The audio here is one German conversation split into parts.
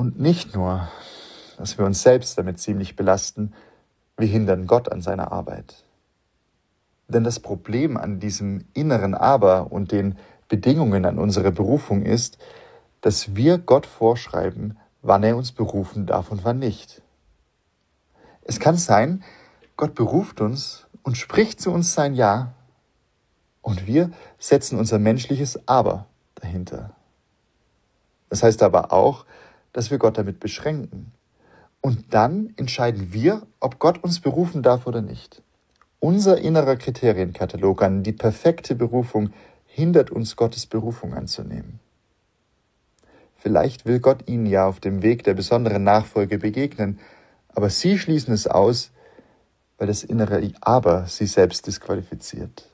Und nicht nur, dass wir uns selbst damit ziemlich belasten, wir hindern Gott an seiner Arbeit. Denn das Problem an diesem inneren Aber und den Bedingungen an unserer Berufung ist, dass wir Gott vorschreiben, wann er uns berufen darf und wann nicht. Es kann sein, Gott beruft uns und spricht zu uns sein Ja, und wir setzen unser menschliches Aber dahinter. Das heißt aber auch, dass wir Gott damit beschränken. Und dann entscheiden wir, ob Gott uns berufen darf oder nicht. Unser innerer Kriterienkatalog an die perfekte Berufung hindert uns, Gottes Berufung anzunehmen. Vielleicht will Gott Ihnen ja auf dem Weg der besonderen Nachfolge begegnen, aber Sie schließen es aus, weil das innere Aber Sie selbst disqualifiziert.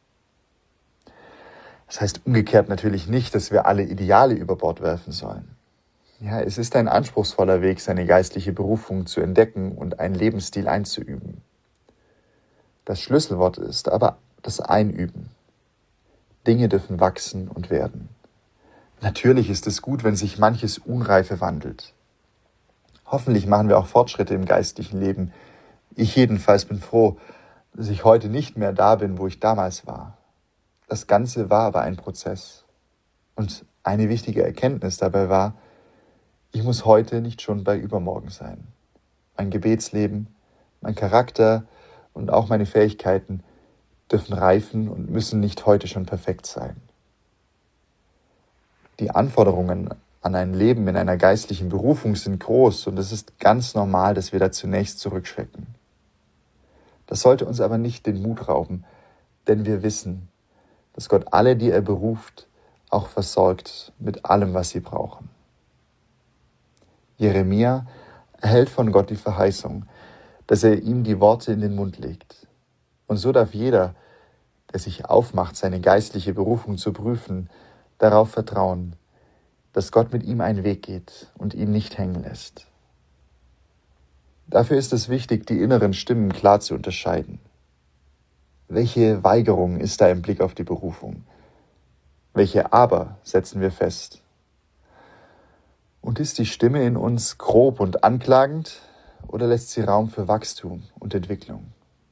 Das heißt umgekehrt natürlich nicht, dass wir alle Ideale über Bord werfen sollen. Ja, es ist ein anspruchsvoller Weg, seine geistliche Berufung zu entdecken und einen Lebensstil einzuüben. Das Schlüsselwort ist aber das Einüben. Dinge dürfen wachsen und werden. Natürlich ist es gut, wenn sich manches Unreife wandelt. Hoffentlich machen wir auch Fortschritte im geistlichen Leben. Ich jedenfalls bin froh, dass ich heute nicht mehr da bin, wo ich damals war. Das Ganze war aber ein Prozess. Und eine wichtige Erkenntnis dabei war, ich muss heute nicht schon bei übermorgen sein. Mein Gebetsleben, mein Charakter und auch meine Fähigkeiten dürfen reifen und müssen nicht heute schon perfekt sein. Die Anforderungen an ein Leben in einer geistlichen Berufung sind groß und es ist ganz normal, dass wir da zunächst zurückschrecken. Das sollte uns aber nicht den Mut rauben, denn wir wissen, dass Gott alle, die er beruft, auch versorgt mit allem, was sie brauchen. Jeremia erhält von Gott die Verheißung, dass er ihm die Worte in den Mund legt. Und so darf jeder, der sich aufmacht, seine geistliche Berufung zu prüfen, darauf vertrauen, dass Gott mit ihm einen Weg geht und ihn nicht hängen lässt. Dafür ist es wichtig, die inneren Stimmen klar zu unterscheiden. Welche Weigerung ist da im Blick auf die Berufung? Welche Aber setzen wir fest? Und ist die Stimme in uns grob und anklagend oder lässt sie Raum für Wachstum und Entwicklung?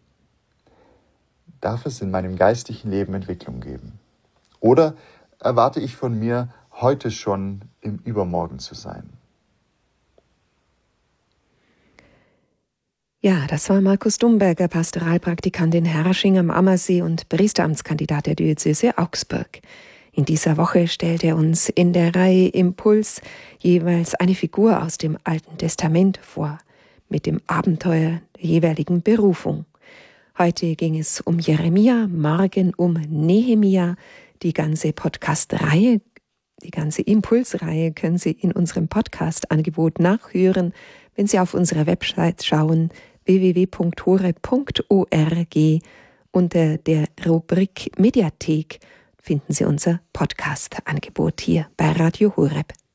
Darf es in meinem geistlichen Leben Entwicklung geben? Oder erwarte ich von mir, heute schon im Übermorgen zu sein? Ja, das war Markus Dumberger, Pastoralpraktikant in Herrsching am Ammersee und Priesteramtskandidat der Diözese Augsburg. In dieser Woche stellt er uns in der Reihe Impuls jeweils eine Figur aus dem Alten Testament vor, mit dem Abenteuer der jeweiligen Berufung. Heute ging es um Jeremia, morgen um Nehemia. Die ganze Podcast-Reihe, die ganze Impulsreihe können Sie in unserem Podcast-Angebot nachhören, wenn Sie auf unsere Website schauen, www.horeb.org. Unter der Rubrik Mediathek finden Sie unser Podcast-Angebot hier bei Radio Horeb.